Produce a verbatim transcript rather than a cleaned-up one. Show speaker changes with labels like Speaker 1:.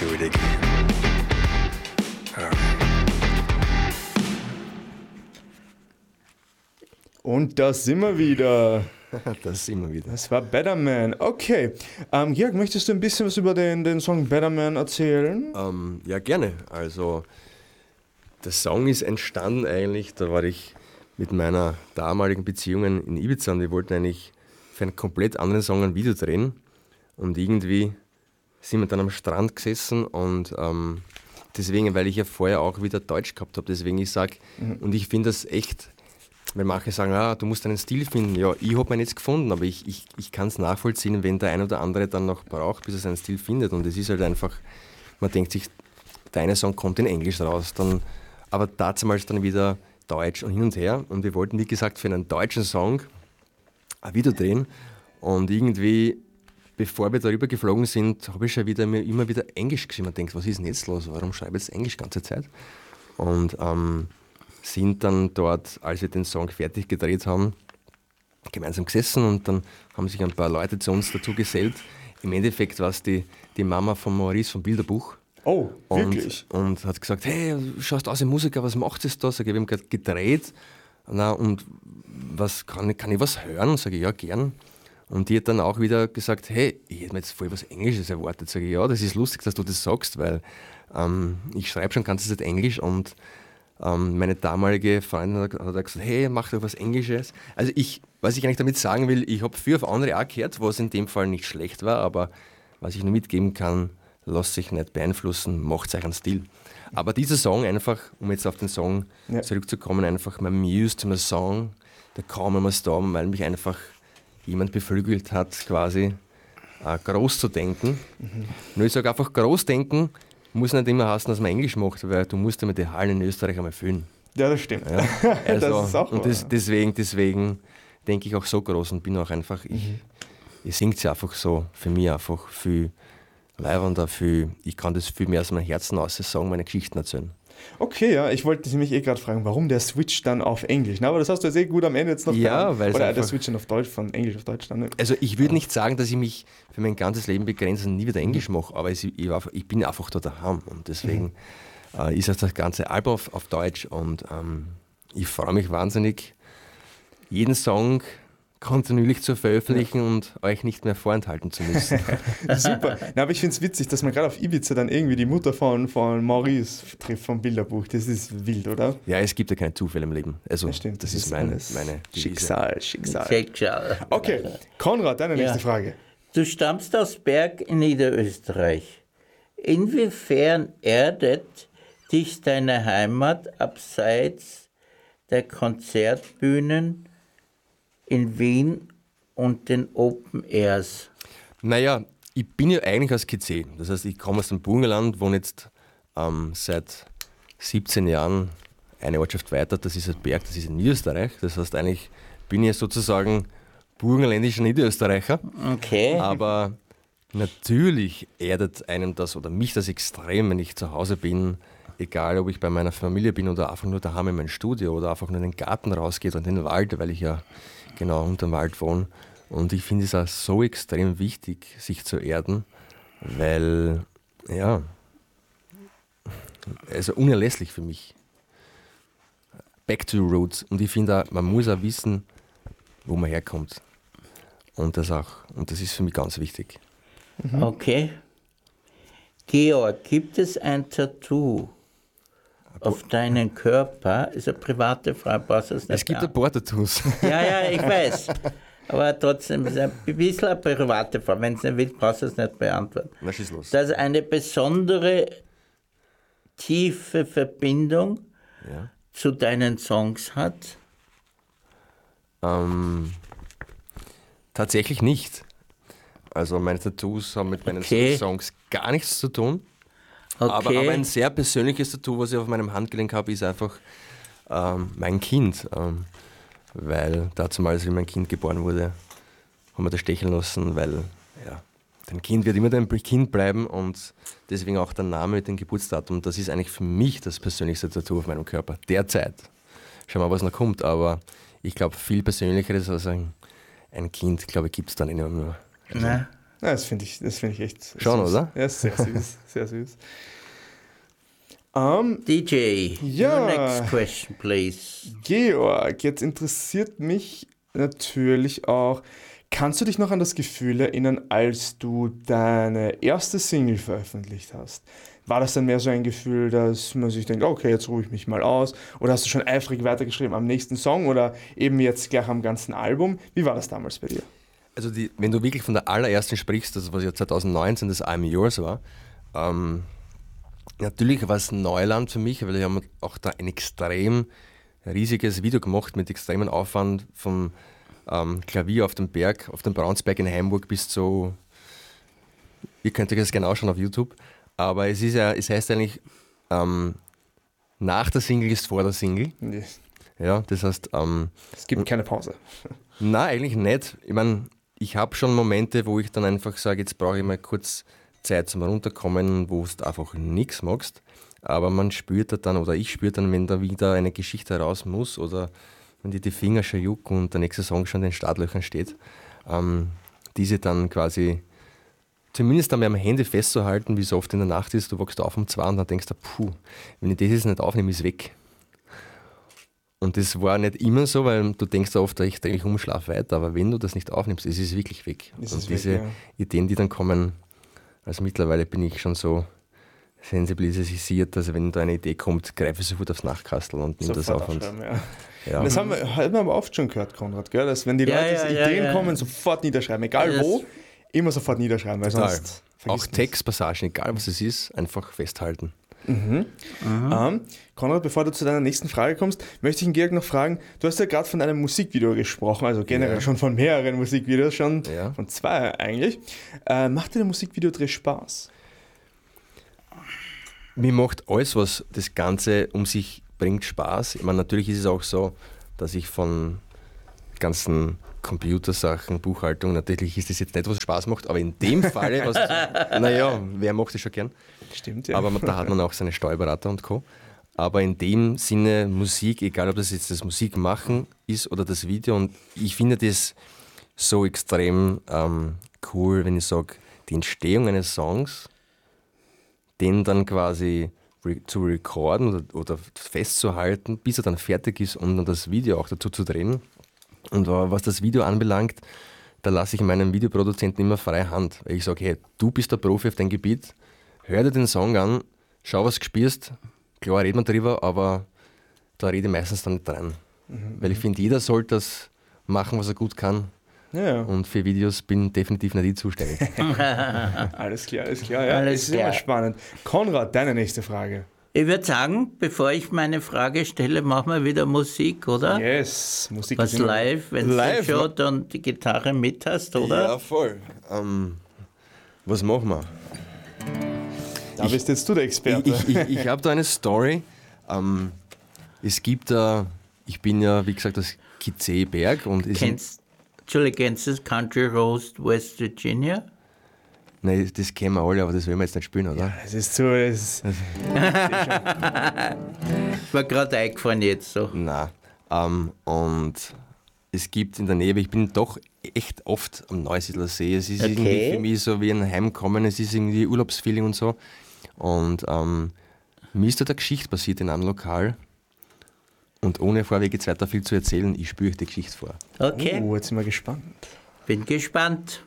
Speaker 1: do it again.
Speaker 2: Und da sind wir wieder.
Speaker 1: Das sind wir wieder.
Speaker 2: Das war Better Man. Okay. Ähm, Jörg, möchtest du ein bisschen was über den, den Song Better Man erzählen?
Speaker 1: Ähm, ja, gerne. Also, der Song ist entstanden eigentlich, da war ich mit meiner damaligen Beziehung in Ibiza und wir wollten eigentlich für einen komplett anderen Song ein Video drehen. Und irgendwie sind wir dann am Strand gesessen und ähm, deswegen, weil ich ja vorher auch wieder Deutsch gehabt habe, deswegen ich sage, mhm. und ich finde das echt, weil manche sagen, ah, du musst einen Stil finden. Ja, ich habe meinen jetzt gefunden, aber ich, ich, ich kann es nachvollziehen, wenn der ein oder andere dann noch braucht, bis er seinen Stil findet. Und es ist halt einfach, man denkt sich, der eine Song kommt in Englisch raus, dann, aber damals dann wieder Deutsch und hin und her. Und wir wollten, wie gesagt, für einen deutschen Song ein Video drehen. Und irgendwie, bevor wir darüber geflogen sind, habe ich schon wieder, mir immer wieder Englisch geschrieben. Man denkt, was ist denn jetzt los? Warum schreibe ich jetzt Englisch die ganze Zeit? Und ähm, sind dann dort, als wir den Song fertig gedreht haben, gemeinsam gesessen und dann haben sich ein paar Leute zu uns dazu gesellt. Im Endeffekt war es die, die Mama von Maurice vom Bilderbuch.
Speaker 2: Oh, wirklich?
Speaker 1: Und, und hat gesagt, hey, du schaust aus wie Musiker, was macht es da? Sag ich, wir haben gerade gedreht. Na, und was, kann, kann ich was hören? Sag ich, ja, gern. Und die hat dann auch wieder gesagt, hey, ich hätte mir jetzt voll was Englisches erwartet. Sag ich, ja, das ist lustig, dass du das sagst, weil ähm, ich schreibe schon ganze Zeit Englisch und ähm, meine damalige Freundin hat, hat gesagt, hey, mach doch was Englisches. Also ich, was ich eigentlich damit sagen will, ich habe viel auf andere auch gehört, was in dem Fall nicht schlecht war, aber was ich nur mitgeben kann, lasst sich nicht beeinflussen, macht euch einen Stil. Aber dieser Song einfach, um jetzt auf den Song ja. zurückzukommen, einfach my Muse to my Song, der Calm in my Storm, weil mich einfach jemand beflügelt hat, quasi äh, groß zu denken. Mhm. Nur ich sage einfach, groß denken muss nicht immer heißen, dass man Englisch macht, weil du musst immer die Hallen in Österreich einmal füllen.
Speaker 2: Ja, das stimmt.
Speaker 1: Ja, also,
Speaker 2: das ist auch
Speaker 1: und das, deswegen, deswegen denke ich auch so groß und bin auch einfach, ich, mhm. ich singt ja einfach so, für mich einfach viel leibender, viel, ich kann das viel mehr aus meinem Herzen aus sagen, meine Geschichten erzählen.
Speaker 2: Okay, ja, ich wollte mich eh gerade fragen, warum der Switch dann auf Englisch? Na, aber das hast du jetzt eh gut am Ende jetzt noch
Speaker 1: ja, weil
Speaker 2: Oder der Switch dann auf Deutsch, von Englisch auf Deutsch dann.
Speaker 1: Also ich würde nicht sagen, dass ich mich für mein ganzes Leben begrenze und nie wieder Englisch mache, aber ich, ich bin einfach da daheim und deswegen mhm. äh, ist das ganze Album auf, auf Deutsch und ähm, ich freue mich wahnsinnig, jeden Song kontinuierlich zu veröffentlichen ja. und euch nicht mehr vorenthalten zu müssen.
Speaker 2: Super. Na, aber ich finde es witzig, dass man gerade auf Ibiza dann irgendwie die Mutter von, von Maurice trifft vom Bilderbuch. Das ist wild, oder?
Speaker 1: Ja, es gibt ja keine Zufälle im Leben. Also
Speaker 2: das, stimmt,
Speaker 1: das,
Speaker 2: das
Speaker 1: ist meine, meine
Speaker 2: Schicksal, Schicksal.
Speaker 3: Schicksal.
Speaker 2: Okay, Konrad, deine nächste ja. Frage.
Speaker 3: Du stammst aus Berg in Niederösterreich. Inwiefern erdet dich deine Heimat abseits der Konzertbühnen in Wien und den Open Airs?
Speaker 1: Naja, ich bin ja eigentlich aus Kitzee. Das heißt, ich komme aus dem Burgenland, wohne jetzt ähm, seit siebzehn Jahren eine Ortschaft weiter. Das ist ein Berg, das ist in Niederösterreich. Das heißt, eigentlich bin ich sozusagen burgenländischer Niederösterreicher.
Speaker 3: Okay.
Speaker 1: Aber natürlich erdet einem das oder mich das extrem, wenn ich zu Hause bin. Egal, ob ich bei meiner Familie bin oder einfach nur daheim in meinem Studio oder einfach nur in den Garten rausgehe oder in den Wald, weil ich ja genau unterm Wald wohne. Und ich finde es auch so extrem wichtig, sich zu erden, weil, ja, also unerlässlich für mich. Back to the roots. Und ich finde auch, man muss auch wissen, wo man herkommt. Und das auch. Und das ist für mich ganz wichtig.
Speaker 3: Mhm. Okay. Georg, gibt es ein Tattoo auf deinen Körper? Ist eine private Frage, brauchst du es nicht.
Speaker 1: Es gibt ein paar Tattoos.
Speaker 3: Ja, ja, ich weiß. Aber trotzdem ist es ein bisschen eine private Frage. Wenn es nicht willst, brauchst du es nicht beantworten.
Speaker 1: Na, schieß los.
Speaker 3: Dass eine besondere tiefe Verbindung
Speaker 1: ja.
Speaker 3: zu deinen Songs hat?
Speaker 1: Ähm, tatsächlich nicht. Also meine Tattoos haben mit meinen
Speaker 3: okay.
Speaker 1: Songs gar nichts zu tun.
Speaker 3: Okay.
Speaker 1: Aber, aber ein sehr persönliches Tattoo, was ich auf meinem Handgelenk habe, ist einfach ähm, mein Kind. Ähm, weil dazu mal, als mein Kind geboren wurde, haben wir das stechen lassen, weil ja, dein Kind wird immer dein Kind bleiben und deswegen auch der Name mit dem Geburtsdatum. Das ist eigentlich für mich das persönlichste Tattoo auf meinem Körper. Derzeit. Schauen wir mal, was noch kommt. Aber ich glaube, viel persönlicheres als ein, ein Kind, glaube ich, gibt es dann nicht mehr. Also,
Speaker 3: Nein.
Speaker 2: Ja, das finde ich, das find ich echt
Speaker 1: Schon,
Speaker 2: süß.
Speaker 1: oder?
Speaker 2: Ja, sehr süß, sehr süß. Um,
Speaker 3: D J,
Speaker 2: ja.
Speaker 3: your next question, please.
Speaker 2: Georg, jetzt interessiert mich natürlich auch, kannst du dich noch an das Gefühl erinnern, als du deine erste Single veröffentlicht hast? War das dann mehr so ein Gefühl, dass man sich denkt, okay, jetzt ruhe ich mich mal aus? Oder hast du schon eifrig weitergeschrieben am nächsten Song oder eben jetzt gleich am ganzen Album? Wie war das damals bei dir?
Speaker 1: Also die, wenn du wirklich von der allerersten sprichst, das was ja zwanzig neunzehn das I'm Yours war, ähm, natürlich war es Neuland für mich, weil wir haben auch da ein extrem riesiges Video gemacht mit extremem Aufwand vom ähm, Klavier auf dem Berg, auf dem Braunsberg in Hamburg bis zu, ihr könnt euch das gerne anschauen auf YouTube, aber es ist ja, es heißt eigentlich, ähm, nach der Single ist vor der Single.
Speaker 2: Nee,
Speaker 1: Ja, das heißt, ähm,
Speaker 2: es gibt keine Pause.
Speaker 1: nein, eigentlich nicht. Ich meine, ich habe schon Momente, wo ich dann einfach sage, jetzt brauche ich mal kurz Zeit zum Runterkommen, wo du einfach nichts magst. Aber man spürt da dann, oder ich spüre dann, wenn da wieder eine Geschichte raus muss oder wenn die, die Finger schon jucken und der nächste Song schon in den Startlöchern steht, ähm, diese dann quasi zumindest einmal am Handy festzuhalten, wie es oft in der Nacht ist. Du wachst auf um zwei und dann denkst du, puh, wenn ich das jetzt nicht aufnehme, ist weg. Und das war nicht immer so, weil du denkst oft, ich drehe mich um, schlaf weiter, aber wenn du das nicht aufnimmst, ist es wirklich weg.
Speaker 2: Ist
Speaker 1: und
Speaker 2: es
Speaker 1: diese
Speaker 2: weg, ja.
Speaker 1: Ideen, die dann kommen, also mittlerweile bin ich schon so sensibilisiert, dass wenn da eine Idee kommt, greife ich sofort aufs Nachtkastel und nehme das auf. Und,
Speaker 2: aufschreiben, ja.
Speaker 1: ja.
Speaker 2: Das haben wir, haben wir aber oft schon gehört, Konrad, gell? Dass wenn die
Speaker 3: Ja,
Speaker 2: Leute
Speaker 3: ja,
Speaker 2: so
Speaker 3: ja,
Speaker 2: Ideen
Speaker 3: ja.
Speaker 2: kommen, sofort niederschreiben, egal
Speaker 3: Ja,
Speaker 2: wo,
Speaker 3: das-
Speaker 2: immer sofort niederschreiben, weil
Speaker 1: Total.
Speaker 2: sonst
Speaker 1: Auch
Speaker 2: vergisst man's.
Speaker 1: Textpassagen, egal was es ist, einfach festhalten.
Speaker 2: Ähm, Konrad, bevor du zu deiner nächsten Frage kommst, möchte ich ihn Georg noch fragen, du hast ja gerade von einem Musikvideo gesprochen, also generell
Speaker 1: Ja.
Speaker 2: schon von mehreren Musikvideos, schon
Speaker 1: Ja.
Speaker 2: von zwei eigentlich. Äh, macht dir der Musikvideodreh Spaß?
Speaker 1: Mir macht alles, was das Ganze um sich bringt, Spaß. Ich meine, natürlich ist es auch so, dass ich von ganzen Computersachen, Buchhaltung, natürlich ist das jetzt nicht, was Spaß macht, aber in dem Falle, was, naja, wer macht das schon gern?
Speaker 2: Stimmt, ja.
Speaker 1: Aber da hat man auch seine Steuerberater und Co. Aber in dem Sinne Musik, egal ob das jetzt das Musikmachen ist oder das Video, und ich finde das so extrem ähm, cool, wenn ich sage, die Entstehung eines Songs, den dann quasi re- zu recorden oder, oder festzuhalten, bis er dann fertig ist und dann das Video auch dazu zu drehen. Und äh, was das Video anbelangt, da lasse ich meinem Videoproduzenten immer freie Hand. Weil ich sage, hey, du bist der Profi auf deinem Gebiet, hör dir den Song an, schau, was du spürst. Klar reden wir drüber, aber da rede ich meistens dann nicht rein.
Speaker 2: Mhm.
Speaker 1: Weil ich finde, jeder sollte das machen, was er gut kann.
Speaker 2: Ja,
Speaker 1: Und für Videos bin definitiv nicht ich zuständig.
Speaker 2: alles klar, alles klar. Ja,
Speaker 3: Alles
Speaker 2: es ist immer
Speaker 3: klar.
Speaker 2: spannend. Konrad, deine nächste Frage.
Speaker 3: Ich würde sagen, bevor ich meine Frage stelle, machen wir wieder Musik, oder?
Speaker 2: Yes, Musik
Speaker 3: Was
Speaker 2: ist immer-
Speaker 3: live, wenn du
Speaker 2: Live,
Speaker 3: schon dann die Gitarre mit hast, oder?
Speaker 1: Ja, voll. Ähm, was machen wir?
Speaker 2: Da bist jetzt du der Experte.
Speaker 1: Ich, ich, ich, ich habe da eine Story. Ähm, es gibt da, ich bin ja, wie gesagt, das Kitsee-Berg und es sind,
Speaker 3: Kennst, Entschuldigung, kennst du das Country Roast West Virginia?
Speaker 1: nein, das kennen wir alle, aber das wollen wir jetzt nicht spielen, oder?
Speaker 2: Es ist so, es
Speaker 3: Ist mir gerade eingefallen jetzt so.
Speaker 1: Nein. Ähm, und es gibt in der Nähe, ich bin doch echt oft am Neusiedler See. Es ist
Speaker 3: Okay.
Speaker 1: irgendwie für mich so wie ein Heimkommen, es ist irgendwie Urlaubsfeeling und so. Und ähm, mir ist da eine Geschichte passiert in einem Lokal. Und ohne vorweg jetzt weiter viel zu erzählen, ich spüre euch die Geschichte vor.
Speaker 3: Okay,
Speaker 2: Oh, jetzt sind wir gespannt.
Speaker 3: bin gespannt.